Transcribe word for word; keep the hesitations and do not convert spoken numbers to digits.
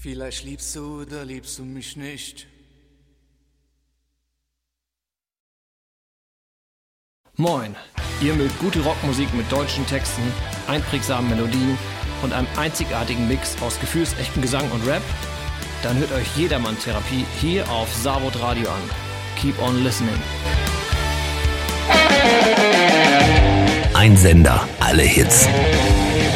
Vielleicht liebst du oder liebst du mich nicht. Moin, ihr mögt gute Rockmusik mit deutschen Texten, einprägsamen Melodien und einem einzigartigen Mix aus gefühlsechten Gesang und Rap? Dann hört euch Jedermann Therapie hier auf Savod Radio an. Keep on listening. Ein Sender, alle Hits.